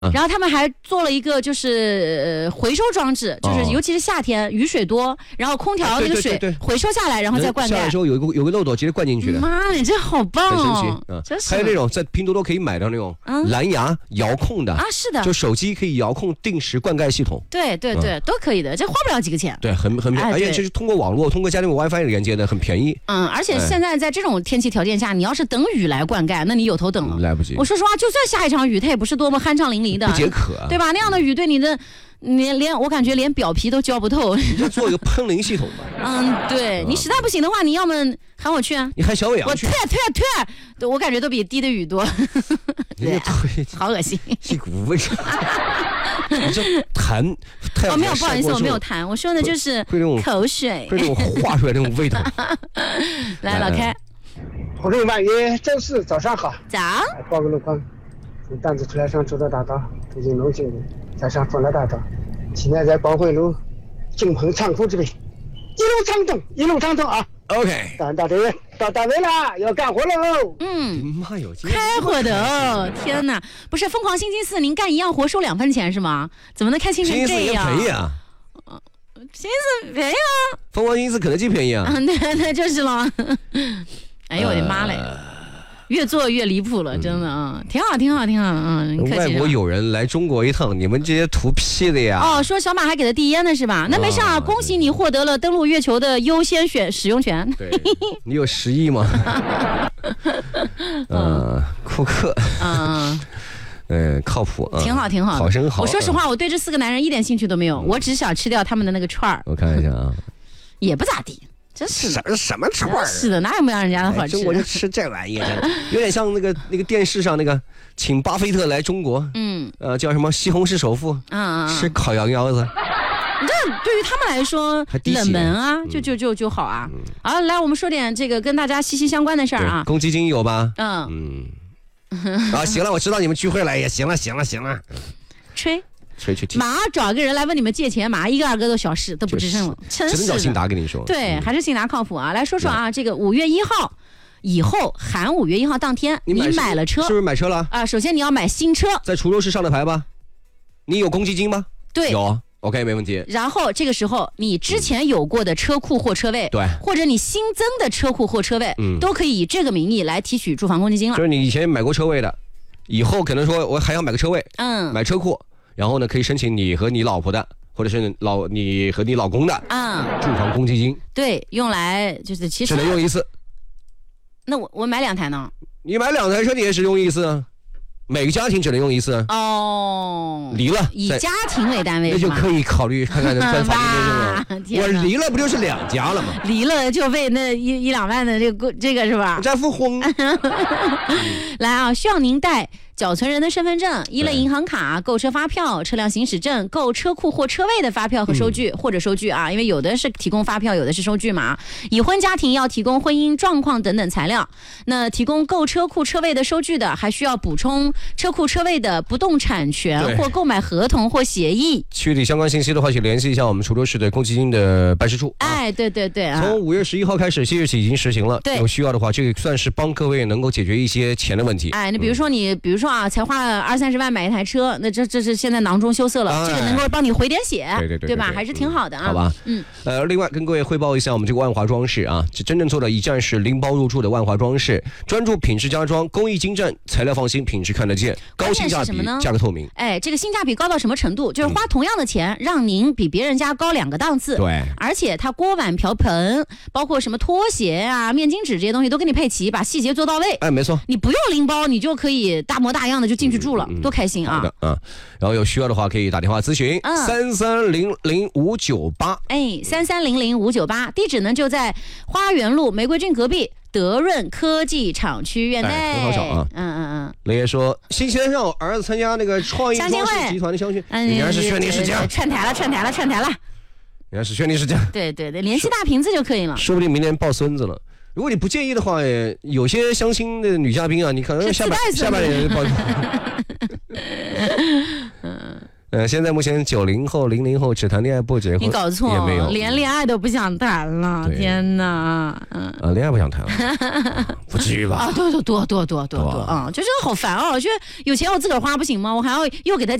然后他们还做了一个就是回收装置，就是尤其是夏天雨水多，然后空调那个水回收下来，然后再灌溉。 下来的时候有个漏斗直接灌进去的。 妈，你这好棒哦！ 很神奇啊！还有那种在拼多多可以买到那种蓝牙遥控的啊，是的， 就手机可以遥控定时灌溉系统。 对对对，都可以的，这花不了几个钱。 对，很便宜，而且就是通过网络，通过家庭 WiFi 连接的，很便宜。 而且现在在这种天气条件下，你要是等雨来灌溉，那你有头等了， 来不及。 我说实话，就算下一场雨，它也不是多么酣畅淋漓的， 不解渴， 对吧？那样的雨对你的连我感觉连表皮都浇不透。 你就做一个喷淋系统吧。 对，你实在不行的话，你要么喊我去啊， 你喊小伟阳去。 我退，我感觉都比滴的雨多。 对， 好恶心， 一股味。你这痰， 没有，不好意思，我没有痰，我说的就是口水， 会那种化出来那种味道。 来，老开， 同志们，周四早上好。 早。 报个路况，从担子出来上周德大道，途经龙井路，再上丰乐大道，现在在宝汇路金鹏仓库这边，一路畅通啊。 OK， 到单位了，要干活喽。 妈哟， 开火的哦！天哪，不是疯狂星期四，您干一样活收2分钱是吗？怎么能开心成这样？ 便宜啊！ 星期四便宜啊！ 疯狂星期四肯德基便宜啊！ 那就是了。哎呦我的妈嘞！越做越离谱了，真的啊，挺好外国友人来中国一趟，你们这些图屁的呀！ 说小马还给他递烟呢是吧？那没事啊，恭喜你获得了登陆月球的优先使用权。 对，你有10亿吗？库克。靠谱啊， 挺好， 好生好。 我说实话，我对这4个男人一点兴趣都没有，我只想吃掉他们的那个串儿。 我看一下啊， 也不咋地。真是的， 什么串儿？ 是的，哪有没让人家的好吃？ 中国就吃这玩意儿，有点像那个电视上那个请巴菲特来中国，叫什么西红柿首富，吃烤羊腰子。 这对于他们来说冷门啊，就好啊。好，来我们说点这个跟大家息息相关的事儿啊。 公积金有吧？行了，我知道你们聚会了，也行了。 吹。 去马上找个人来问你们借钱，马上一个二个都小事都不吱声了，真是的。 只能找信达跟你说。 对，还是信达靠谱啊。来说说啊，这个5月1号以后，含5月1号当天，你买了车， 是不是买车了啊？首先你要买新车， 在滁州市上的牌吧？你有公积金吗？ 对， 有。OK， 没问题。 然后这个时候，你之前有过的车库或车位， 对， 或者你新增的车库或车位，都可以以这个名义来提取住房公积金了。 就是你以前买过车位的，以后可能说我还想买个车位，买车库。然后呢，可以申请你和你老婆的，或者是你和你老公的住房公积金。对，用来就是其实只能用一次。那我买2台呢？你买2台车，你也只用一次啊。每个家庭只能用一次哦。离了，以家庭为单位，那就可以考虑看看办法律我离了不就是2家了吗？离了就为那1、2万的这个是吧？再付婚。来啊，需要您带缴存人的身份证、一类银行卡、购车发票、车辆行驶证、购车库或车位的发票和收据，或者收据啊，因为有的是提供发票，有的是收据嘛。已婚家庭要提供婚姻状况等等材料。那提供购车库车位的收据的，还需要补充车库车位的不动产权或购买合同或协议。具体相关信息的话，请联系一下我们滁州市的公积金的办事处。哎，对啊。从5月11号开始，7日起已经实行了。对，有需要的话，这个算是帮各位能够解决一些钱的问题。哎，那比如说才花了20-30万买一台车，那这是现在囊中羞涩了，这个能够帮你回点血，对吧？还是挺好的啊。好吧，另外跟各位汇报一下我们这个万华装饰啊，真正做到一站式拎包入住的万华装饰，专注品质家装，工艺精湛，材料放心，品质看得见，高性价比，价格透明。哎，这个性价比高到什么程度？就是花同样的钱，让您比别人家高2个档次。对，而且它锅碗瓢盆，包括什么拖鞋啊、面巾纸这些东西都给你配齐，把细节做到位。哎，没错，你不用拎包，你就可以大模大样的就进去住了，多开心啊！好的啊，然后有需要的话可以打电话咨询33000598。哎，33000598，地址呢就在花园路玫瑰郡隔壁德润科技厂区院内。很好找啊。雷爷说，星期天让我儿子参加那个创意装饰集团的相亲，应该是劝你时间。串台了。应该是劝你时间。对，联系大瓶子就可以了。说不定明年抱孙子了。如果你不介意的话，有些相亲的女嘉宾啊，你可能下半年抱。现在目前90后、00后只谈恋爱不结婚，你搞错了，连恋爱都不想谈了，天哪！恋爱不想谈了。 不至于吧？ 啊，多啊，就觉得好烦哦，我觉得有钱我自个儿花不行吗？我还要又给他。